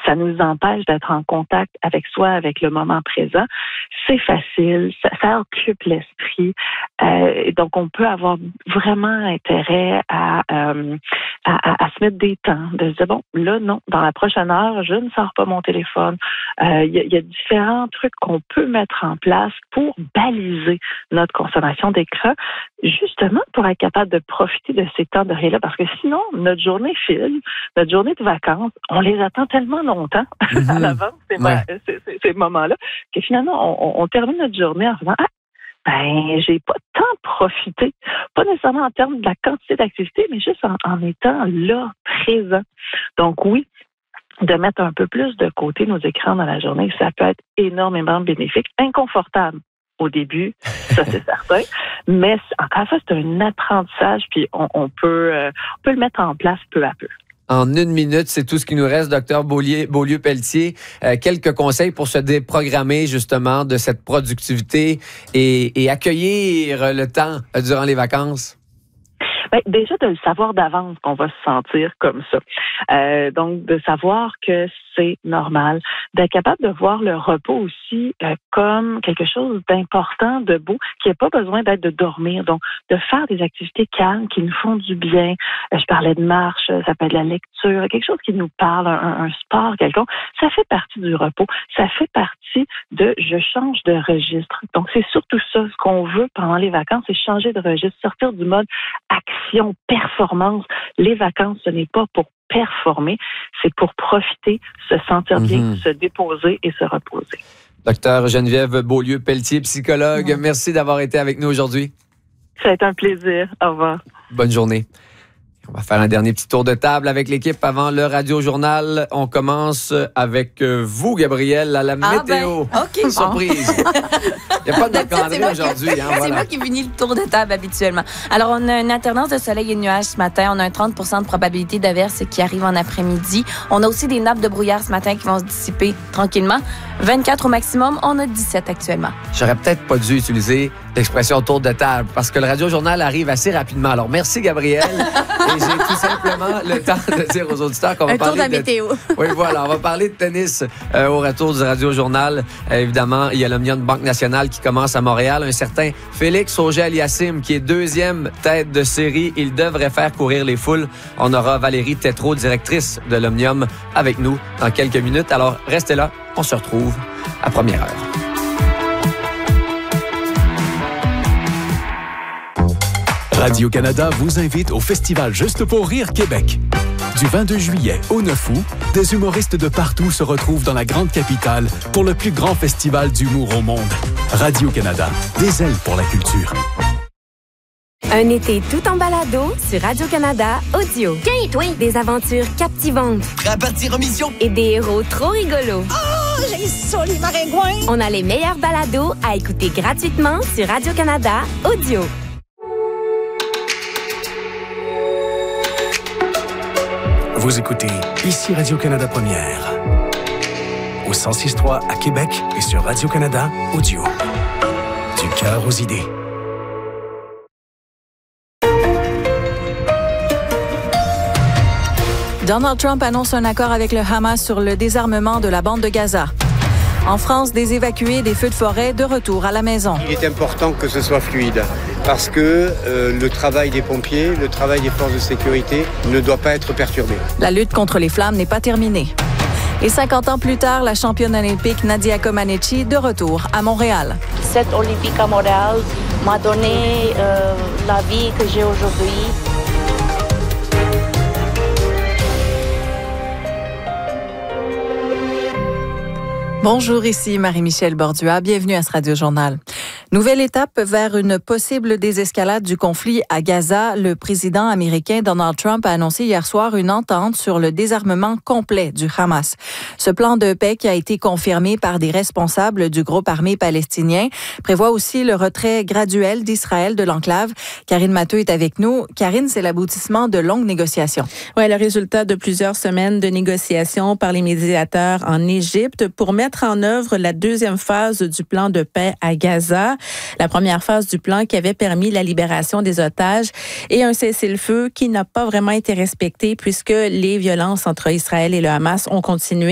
ça nous empêche d'être en contact avec soi, avec le moment présent. C'est facile, ça occupe l'esprit. Donc, on peut avoir vraiment intérêt à se mettre des temps, de se dire, bon, là, non, dans la prochaine heure, je ne sors pas mon téléphone. Il y a différents trucs qu'on peut mettre en place pour baliser notre consommation d'écran, justement pour être capable de profiter de ces temps de rien-là, parce que sinon, notre journée file, notre journée de vacances, on les attend tellement longtemps à l'avance, ces moments-là, que finalement, on termine notre journée en faisant j'ai pas tant profité, pas nécessairement en termes de la quantité d'activités, mais juste en étant là, présent. Donc oui, de mettre un peu plus de côté nos écrans dans la journée, ça peut être énormément bénéfique, inconfortable au début, ça c'est certain, mais encore une fois, c'est un apprentissage, puis on peut le mettre en place peu à peu. En 1 minute, c'est tout ce qui nous reste, Dr Beaulieu-Pelletier. Quelques conseils pour se déprogrammer justement de cette productivité et accueillir le temps durant les vacances? Déjà, de le savoir d'avance qu'on va se sentir comme ça. Donc, de savoir que c'est normal. D'être capable de voir le repos aussi comme quelque chose d'important, de beau, qui n'a pas besoin d'être de dormir. Donc, de faire des activités calmes qui nous font du bien. Je parlais de marche, ça peut être de la lecture, quelque chose qui nous parle, un sport quelconque. Ça fait partie du repos. Ça fait partie de je change de registre. Donc, c'est surtout ça, ce qu'on veut pendant les vacances, c'est changer de registre, sortir du mode action, performance. Les vacances, ce n'est pas pour performer, c'est pour profiter, se sentir bien, se déposer et se reposer. Docteur Geneviève Beaulieu-Pelletier, psychologue, merci d'avoir été avec nous aujourd'hui. Ça a été un plaisir. Au revoir. Bonne journée. On va faire un dernier petit tour de table avec l'équipe avant le Radio-Journal. On commence avec vous, Gabrielle, à la météo. OK, surprise. Il n'y a pas de Marc-André aujourd'hui. C'est moi qui finis le tour de table habituellement. Alors, on a une alternance de soleil et de nuages ce matin. On a un 30 % de probabilité d'averse qui arrive en après-midi. On a aussi des nappes de brouillard ce matin qui vont se dissiper tranquillement. 24 au maximum. On a 17 actuellement. J'aurais peut-être pas dû utiliser l'expression tour de table parce que le Radio-Journal arrive assez rapidement. Alors, merci, Gabrielle. Et j'ai tout simplement le temps de dire aux auditeurs qu'on va parler de la météo. Oui, voilà. On va parler de tennis au retour du Radio-Journal. Évidemment, il y a l'Omnium Banque Nationale qui commence à Montréal. Un certain Félix Auger-Aliassime qui est 2e tête de série. Il devrait faire courir les foules. On aura Valérie Tétrault, directrice de l'Omnium, avec nous dans quelques minutes. Alors, restez là. On se retrouve à première heure. Radio-Canada vous invite au Festival Juste pour rire Québec. Du 22 juillet au 9 août, des humoristes de partout se retrouvent dans la grande capitale pour le plus grand festival d'humour au monde. Radio-Canada, des ailes pour la culture. Un été tout en balado sur Radio-Canada Audio. Des aventures captivantes. Prêt à partir en mission? Et des héros trop rigolos. Oh, j'ai ça, les maringouins! On a les meilleurs balados à écouter gratuitement sur Radio-Canada Audio. Vous écoutez ici Radio-Canada Première. Au 106.3 à Québec et sur Radio-Canada Audio. Du cœur aux idées. Donald Trump annonce un accord avec le Hamas sur le désarmement de la bande de Gaza. En France, des évacués des feux de forêt de retour à la maison. Il est important que ce soit fluide parce que le travail des pompiers, le travail des forces de sécurité ne doit pas être perturbé. La lutte contre les flammes n'est pas terminée. Et 50 ans plus tard, la championne olympique Nadia Comaneci de retour à Montréal. Cette olympique à Montréal m'a donné la vie que j'ai aujourd'hui. Bonjour, ici Marie-Michel Bordua. Bienvenue à ce Radio-Journal. Nouvelle étape vers une possible désescalade du conflit à Gaza. Le président américain Donald Trump a annoncé hier soir une entente sur le désarmement complet du Hamas. Ce plan de paix qui a été confirmé par des responsables du groupe armé palestinien prévoit aussi le retrait graduel d'Israël de l'enclave. Karine Matteux est avec nous. Karine, c'est l'aboutissement de longues négociations. Oui, le résultat de plusieurs semaines de négociations par les médiateurs en Égypte pour mettre en œuvre la deuxième phase du plan de paix à Gaza. La première phase du plan qui avait permis la libération des otages et un cessez-le-feu qui n'a pas vraiment été respecté puisque les violences entre Israël et le Hamas ont continué